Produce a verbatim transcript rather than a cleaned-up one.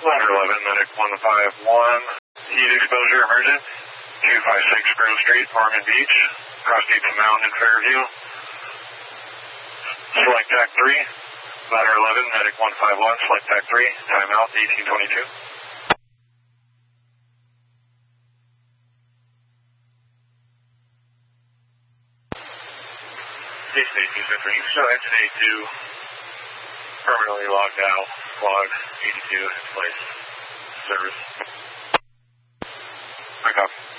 Ladder eleven, medic one five one. Heat exposure emergent. two five six Grove Street, Morgan Beach. Cross Deepton Mountain in Fairview. Select T A C three. Ladder eleven, medic one five one. Select T A C three. Timeout eighteen twenty-two. Space Station Central. You show exit A two. Permanently logged out. Log eighty-two in place. Service. I copy.